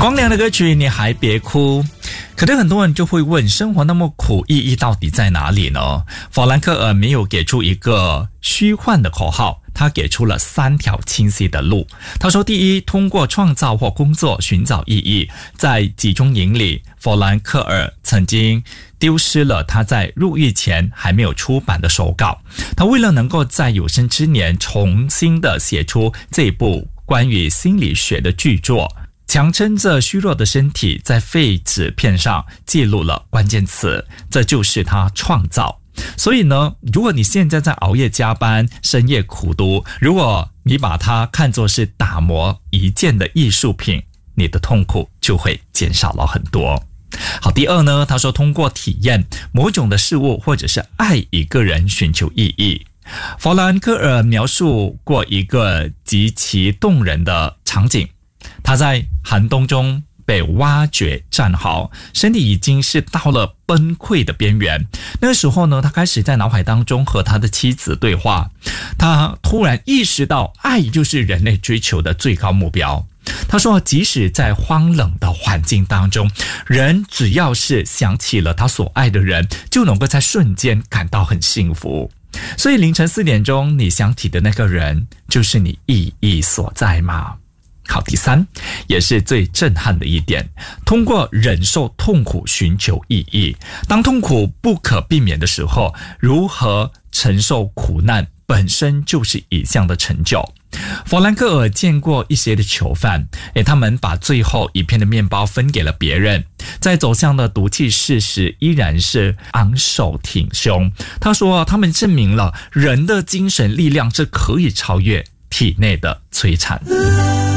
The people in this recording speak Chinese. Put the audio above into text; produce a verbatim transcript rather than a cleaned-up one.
光良的歌曲你还别哭。可能很多人就会问，生活那么苦，意义到底在哪里呢？法兰克尔没有给出一个虚幻的口号，他给出了三条清晰的路。他说，第一，通过创造或工作寻找意义。在集中营里，法兰克尔曾经丢失了他在入狱前还没有出版的手稿，他为了能够在有生之年重新的写出这部关于心理学的巨作，强撑着虚弱的身体，在废纸片上记录了关键词，这就是他创造。所以呢，如果你现在在熬夜加班，深夜苦读，如果你把它看作是打磨一件的艺术品，你的痛苦就会减少了很多。好，第二呢，他说通过体验某种的事物或者是爱一个人寻求意义。法兰克尔描述过一个极其动人的场景，他在寒冬中被挖掘战壕，身体已经是到了崩溃的边缘。那个时候呢，他开始在脑海当中和他的妻子对话，他突然意识到爱就是人类追求的最高目标。他说，即使在荒冷的环境当中，人只要是想起了他所爱的人，就能够在瞬间感到很幸福。所以凌晨四点钟你想起的那个人，就是你意义所在吗？好，第三，也是最震撼的一点，通过忍受痛苦寻求意义。当痛苦不可避免的时候，如何承受苦难本身就是一项的成就。法兰克尔见过一些的囚犯，诶，他们把最后一片的面包分给了别人，在走向了毒气室时依然是昂首挺胸。他说，他们证明了人的精神力量是可以超越体内的摧残。